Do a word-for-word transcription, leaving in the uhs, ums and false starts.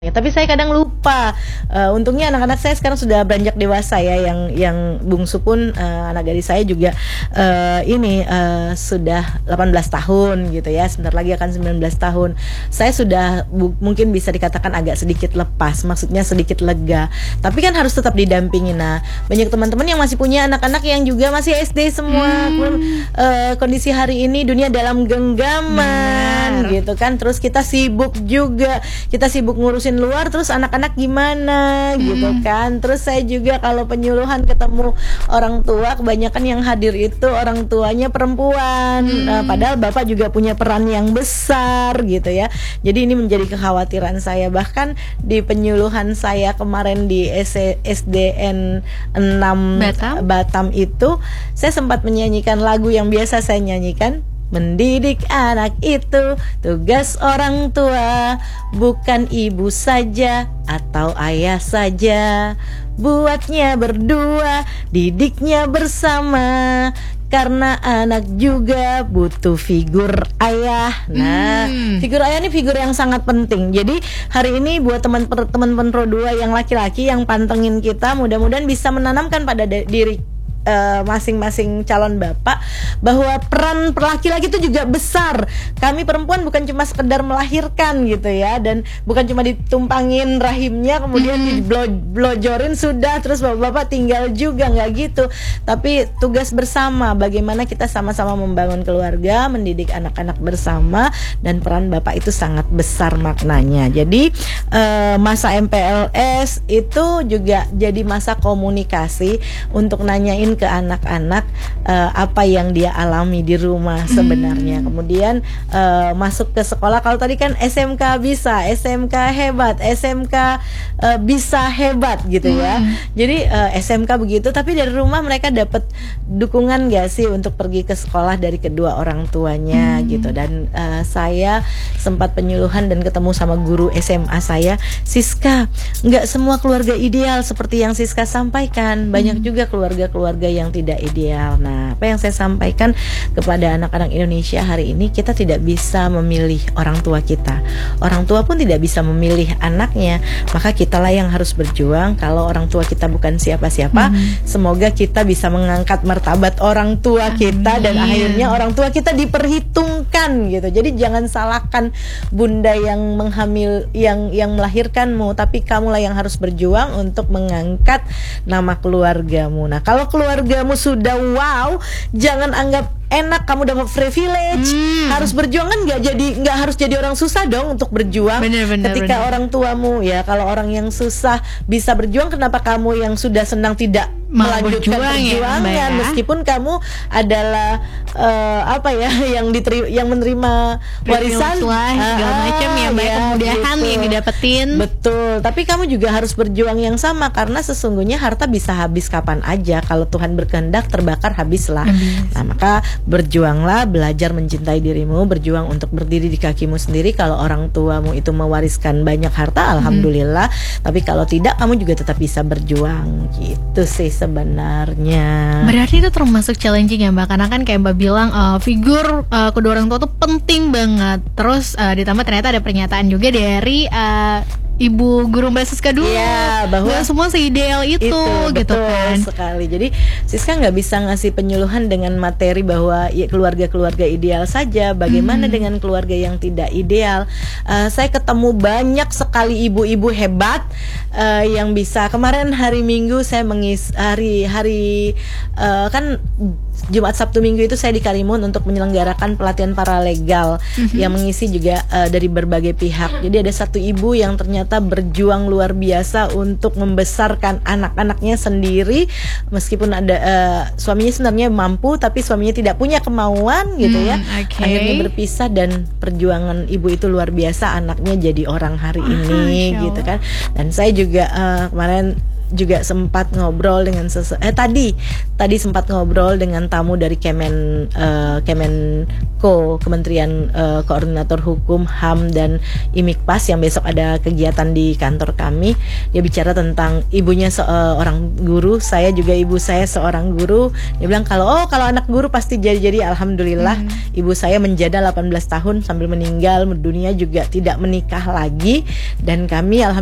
anak-anaknya. Tapi saya kadang lupa. Uh, untungnya anak-anak saya sekarang sudah beranjak dewasa ya. Yang yang bungsu pun uh, anak gadis saya juga uh, ini uh, sudah delapan belas tahun gitu ya. Sebentar lagi akan sembilan belas tahun. Saya sudah bu- mungkin bisa dikatakan agak sedikit lepas, maksudnya sedikit lega. Tapi kan harus tetap didampingi. Nah, banyak teman-teman yang masih punya anak-anak yang juga masih S D semua. Hmm. Uh, kondisi hari ini dunia dalam genggaman. Benar. Gitu kan, terus kita sibuk juga, kita sibuk ngurusin luar, terus anak-anak gimana, hmm. gitu kan. Terus saya juga kalau penyuluhan ketemu orang tua, kebanyakan yang hadir itu orang tuanya perempuan, hmm. nah, padahal bapak juga punya peran yang besar, gitu ya. Jadi ini menjadi kekhawatiran saya. Bahkan di penyuluhan saya kemarin di S D N enam Batam, Batam itu, saya sempat menyanyikan lagu yang biasa saya nyanyikan. Mendidik anak itu tugas orang tua, bukan ibu saja atau ayah saja. Buatnya berdua, didiknya bersama, karena anak juga butuh figur ayah. Nah, hmm. figur ayah ini figur yang sangat penting. Jadi hari ini buat teman-teman Pro dua yang laki-laki yang pantengin kita, mudah-mudahan bisa menanamkan pada de- diri Uh, masing-masing calon bapak bahwa peran laki-laki itu juga besar. Kami perempuan bukan cuma sekedar melahirkan gitu ya, dan bukan cuma ditumpangin rahimnya kemudian mm-hmm. diblojorin sudah terus bapak-bapak tinggal juga, nggak gitu. Tapi tugas bersama, bagaimana kita sama-sama membangun keluarga, mendidik anak-anak bersama, dan peran bapak itu sangat besar maknanya. Jadi uh, masa M P L S itu juga jadi masa komunikasi untuk nanyain ke anak-anak uh, apa yang dia alami di rumah sebenarnya. Hmm. Kemudian uh, masuk ke sekolah. Kalau tadi kan S M K bisa, S M K hebat, S M K uh, bisa hebat gitu ya. Hmm. Jadi uh, S M K begitu, tapi dari rumah mereka dapat dukungan gak sih untuk pergi ke sekolah dari kedua orang tuanya hmm. gitu. Dan uh, saya sempat penyuluhan dan ketemu sama guru S M A saya, Siska, nggak semua keluarga ideal seperti yang Siska sampaikan. Banyak hmm. juga keluarga-keluarga yang tidak ideal. Nah, apa yang saya sampaikan kepada anak-anak Indonesia hari ini, kita tidak bisa memilih orang tua kita. Orang tua pun tidak bisa memilih anaknya. Maka kitalah yang harus berjuang. Kalau orang tua kita bukan siapa-siapa, hmm. semoga kita bisa mengangkat martabat orang tua kita. Amin. Dan akhirnya orang tua kita diperhitungkan gitu. Jadi jangan salahkan bunda yang menghamil, yang yang melahirkanmu, tapi kamulah yang harus berjuang untuk mengangkat nama keluargamu. Nah, kalau keluargamu sudah wow, jangan anggap enak kamu dapat privilege. Hmm. Harus berjuang kan, nggak jadi nggak harus jadi orang susah dong untuk berjuang. Bener, bener, ketika bener. Orang tuamu ya, kalau orang yang susah bisa berjuang, kenapa kamu yang sudah senang tidak melanjutkan perjuangan ya, meskipun kamu adalah uh, apa ya yang diterima, yang menerima warisan lah, segala ah, macam ya, banyak ya, kemudahan gitu. Yang didapetin. Betul, tapi kamu juga harus berjuang yang sama, karena sesungguhnya harta bisa habis kapan aja. Kalau Tuhan berkehendak terbakar habislah. Habis. Nah, maka berjuanglah, belajar mencintai dirimu, berjuang untuk berdiri di kakimu sendiri. Kalau orang tuamu itu mewariskan banyak harta, alhamdulillah. Hmm. Tapi kalau tidak, kamu juga tetap bisa berjuang. Gitu sih sebenarnya. Berarti itu termasuk challenging ya Mbak, karena kan kayak Mbak bilang uh, figur uh, kedua orang tua tuh penting banget. Terus uh, ditambah ternyata ada pernyataan juga dari uh, Ibu Guru Mbak Siska dulu, ya, bahwa gak semua seideal itu, itu gitu betul kan. Sekali. Jadi Siska nggak bisa ngasih penyuluhan dengan materi bahwa ya, keluarga-keluarga ideal saja. Bagaimana hmm. dengan keluarga yang tidak ideal? Uh, saya ketemu banyak sekali ibu-ibu hebat uh, yang bisa. Kemarin hari Minggu saya mengis hari hari uh, kan Jumat Sabtu Minggu itu saya di Karimun untuk menyelenggarakan pelatihan paralegal mm-hmm. yang mengisi juga uh, dari berbagai pihak. Jadi ada satu ibu yang ternyata berjuang luar biasa untuk membesarkan anak-anaknya sendiri, meskipun ada uh, suaminya sebenarnya mampu tapi suaminya tidak punya kemauan gitu ya. Mm, okay. Akhirnya berpisah, dan perjuangan ibu itu luar biasa, anaknya jadi orang hari ini uh, gitu kan. Dan saya juga uh, kemarin juga sempat ngobrol dengan sese- eh tadi tadi sempat ngobrol dengan tamu dari Kemen uh, Kemenko, Kementerian uh, Koordinator Hukum, H A M dan Imikpas, yang besok ada kegiatan di kantor kami. Dia bicara tentang ibunya seorang guru, saya juga ibu saya seorang guru. Dia bilang kalau oh kalau anak guru pasti jadi-jadi. Alhamdulillah hmm. ibu saya menjada delapan belas tahun sambil meninggal dunia juga tidak menikah lagi, dan kami alhamdulillah